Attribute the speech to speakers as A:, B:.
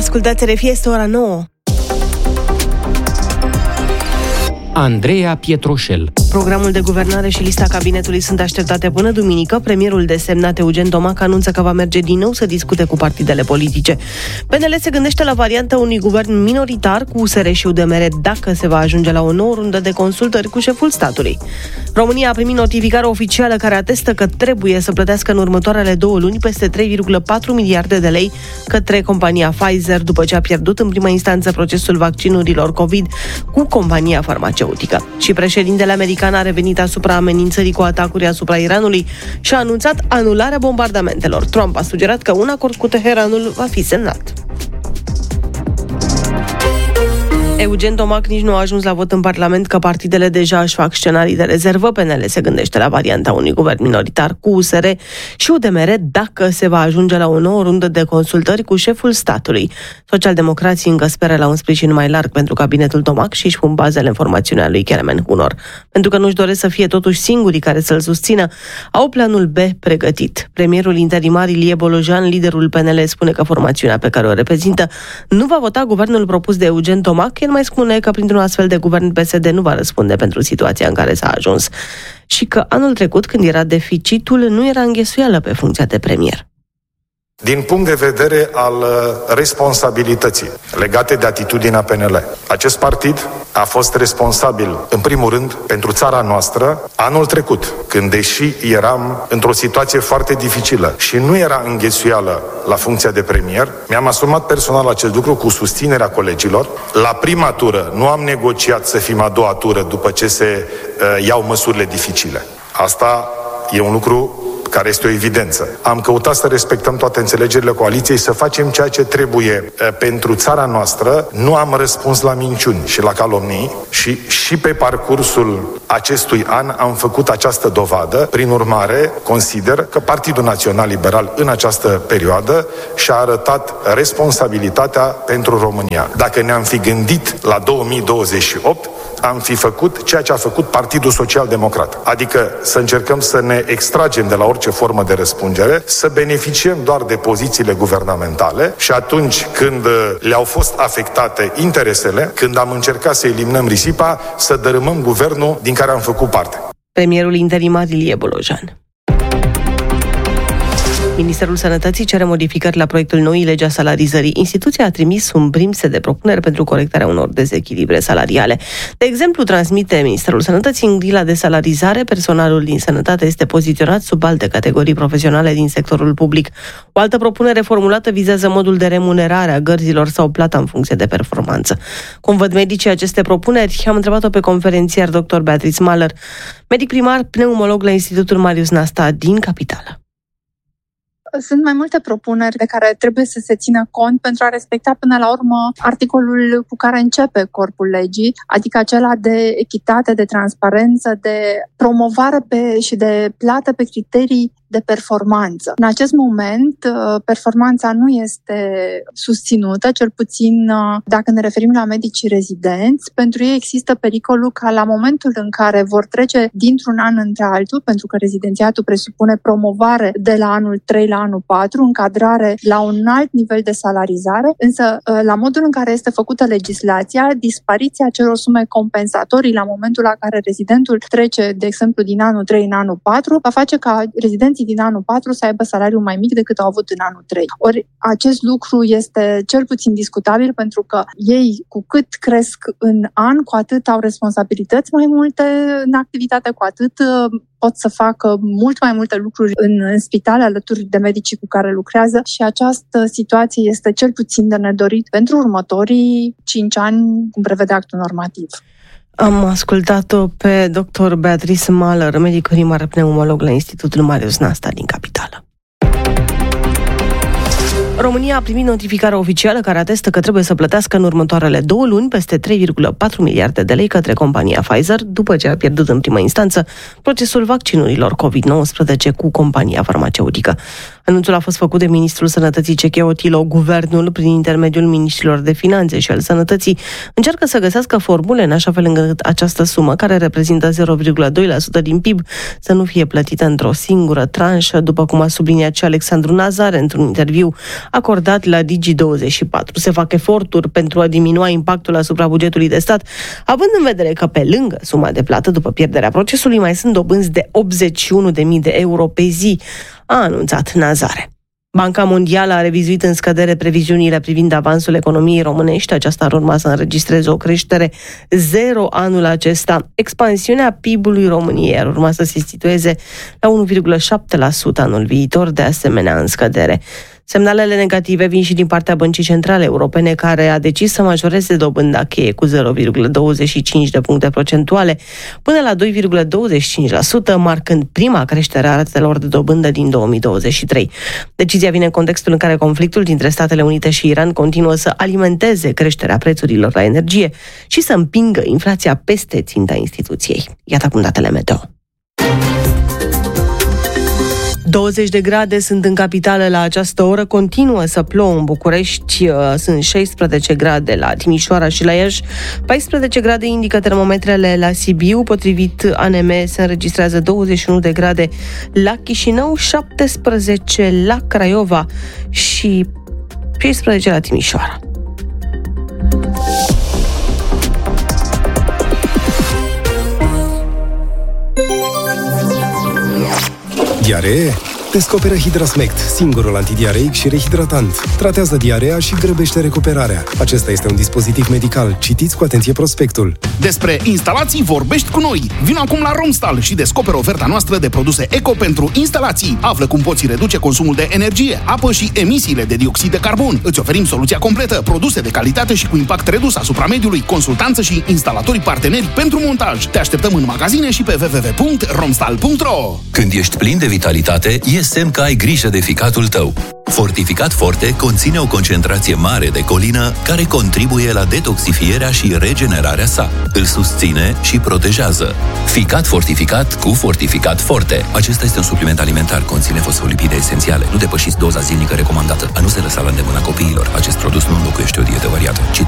A: Ascultați RFI, este ora 9.
B: Andreea Pietroșel.
A: Programul de guvernare și lista cabinetului sunt așteptate până duminică. Premierul desemnat Eugen Tomac anunță că va merge din nou să discute cu partidele politice. PNL se gândește la varianta unui guvern minoritar cu USR și UDMR dacă se va ajunge la o nouă rundă de consultări cu șeful statului. România a primit notificare oficială care atestă că trebuie să plătească în următoarele 2 luni peste 3,4 miliarde de lei către compania Pfizer după ce a pierdut în prima instanță procesul vaccinurilor COVID cu compania farmaceutică. Și președintele american a revenit asupra amenințării cu atacuri asupra Iranului și a anunțat anularea bombardamentelor. Trump a sugerat că un acord cu Teheranul va fi semnat. Eugen Tomac nici nu a ajuns la vot în Parlament, că partidele deja își fac scenarii de rezervă. PNL se gândește la varianta unui guvern minoritar cu USR și UDMR dacă se va ajunge la o nouă rundă de consultări cu șeful statului. Socialdemocrații încă speră la un sprijin mai larg pentru cabinetul Tomac și își pun bazele în formațiunea lui Kelemen Hunor. Pentru că nu-și doresc să fie totuși singurii care să-l susțină, au planul B pregătit. Premierul interimar Ilie Bolojan, liderul PNL, spune că formațiunea pe care o reprezintă nu va vota guvernul propus de Eugen Tomac. El mai spune că printr-un astfel de guvern PSD nu va răspunde pentru situația în care s-a ajuns și că anul trecut, când era deficitul, nu era înghesuială pe funcția de premier.
C: Din punct de vedere al responsabilității legate de atitudinea PNL, acest partid a fost responsabil, în primul rând, pentru țara noastră anul trecut, când, deși eram într-o situație foarte dificilă și nu era înghesuială la funcția de premier, mi-am asumat personal acest lucru cu susținerea colegilor. La prima tură nu am negociat să fim a doua tură după ce se iau măsurile dificile. Asta e un lucru care este o evidență. Am căutat să respectăm toate înțelegerile coaliției, să facem ceea ce trebuie pentru țara noastră. Nu am răspuns la minciuni și la calomnii și pe parcursul acestui an am făcut această dovadă. Prin urmare, consider că Partidul Național Liberal în această perioadă și-a arătat responsabilitatea pentru România. Dacă ne-am fi gândit la 2028, am fi făcut ceea ce a făcut Partidul Social Democrat. Adică să încercăm să ne extragem de la orice formă de răspundere, să beneficiem doar de pozițiile guvernamentale și atunci când le-au fost afectate interesele, când am încercat să eliminăm risipa, să dărâmăm guvernul din care am făcut parte.
A: Premierul interimar Ilie Bolojan. Ministerul Sănătății cere modificări la proiectul noii legea salarizării. Instituția a trimis un prim set de propuneri pentru corectarea unor dezechilibre salariale. De exemplu, transmite Ministerul Sănătății, în grila de salarizare, personalul din sănătate este poziționat sub alte categorii profesionale din sectorul public. O altă propunere formulată vizează modul de remunerare a gărzilor sau plata în funcție de performanță. Cum văd medicii aceste propuneri? Am întrebat-o pe conferențiar dr. Beatrice Mahler, medic primar, pneumolog la Institutul Marius Nasta din Capitală.
D: Sunt mai multe propuneri de care trebuie să se țină cont pentru a respecta până la urmă articolul cu care începe corpul legii, adică acela de echitate, de transparență, de promovare și de plată pe criterii de performanță. În acest moment, performanța nu este susținută, cel puțin dacă ne referim la medicii rezidenți. Pentru ei există pericolul ca la momentul în care vor trece dintr-un an între altul, pentru că rezidențiatul presupune promovare de la anul 3 la anul 4, încadrare la un alt nivel de salarizare, însă la modul în care este făcută legislația, dispariția acelor sume compensatorii la momentul la care rezidentul trece, de exemplu, din anul 3 în anul 4, va face ca rezidenții din anul 4 să aibă salariul mai mic decât au avut în anul 3. Ori acest lucru este cel puțin discutabil, pentru că ei, cu cât cresc în an, cu atât au responsabilități mai multe în activitate, cu atât pot să facă mult mai multe lucruri în spitale alături de medicii cu care lucrează și această situație este cel puțin de nedorit pentru următorii 5 ani, cum prevede actul normativ.
A: Am ascultat-o pe dr. Beatrice Mahler, medic primar pneumolog la Institutul Marius Nasta din Capitală. România a primit notificarea oficială care atestă că trebuie să plătească în următoarele 2 luni peste 3,4 miliarde de lei către compania Pfizer, după ce a pierdut în primă instanță procesul vaccinurilor COVID-19 cu compania farmaceutică. Anunțul a fost făcut de ministrul Sănătății Ceche Otilo. Guvernul, prin intermediul ministrilor de finanțe și al sănătății, încearcă să găsească formule în așa fel încât această sumă, care reprezintă 0,2% din PIB, să nu fie plătită într-o singură tranșă, după cum a subliniat și Alexandru Nazare într-un interviu acordat la Digi24. Se fac eforturi pentru a diminua impactul asupra bugetului de stat, având în vedere că pe lângă suma de plată după pierderea procesului mai sunt dobânzi de 81.000 de euro pe zi, a anunțat Nazare. Banca Mondială a revizuit în scădere previziunile privind avansul economiei românești. Aceasta ar urma să înregistreze o creștere zero anul acesta. Expansiunea PIB-ului României ar urma să se situeze la 1,7% anul viitor, de asemenea în scădere. Semnalele negative vin și din partea Băncii Centrale Europene, care a decis să majoreze dobânda cheie cu 0,25 de puncte procentuale până la 2,25%, marcând prima creștere a ratelor de dobândă din 2023. Decizia vine în contextul în care conflictul dintre Statele Unite și Iran continuă să alimenteze creșterea prețurilor la energie și să împingă inflația peste ținta instituției. Iată acum datele meteo. 20 de grade sunt în capitală la această oră, continuă să plouă în București, sunt 16 grade la Timișoara și la Iași, 14 grade indică termometrele la Sibiu, potrivit ANM se înregistrează 21 de grade la Chișinău, 17 la Craiova și 16 la Timișoara.
E: Diaree? Descoperă Hidrasmect, singurul antidiareic și rehidratant. Tratează diarea și grăbește recuperarea. Acesta este un dispozitiv medical. Citiți cu atenție prospectul.
F: Despre instalații vorbești cu noi. Vino acum la Romstal și descoperă oferta noastră de produse eco pentru instalații. Află cum poți reduce consumul de energie, apă și emisiile de dioxid de carbon. Îți oferim soluția completă, produse de calitate și cu impact redus asupra mediului, consultanță și instalatorii parteneri pentru montaj. Te așteptăm în magazine și pe www.romstal.ro.
G: Când ești plin de vitalitate, e semn că ai grijă de ficatul tău. Fortificat Forte conține o concentrație mare de colină care contribuie la detoxifierea și regenerarea sa. Îl susține și protejează. Ficat fortificat cu Fortificat Forte. Acesta este un supliment alimentar, conține fosfolipide esențiale. Nu depășiți doza zilnică recomandată. A nu se lăsa la îndemâna copiilor. Acest produs nu înlocuiește o dietă variată. Citiți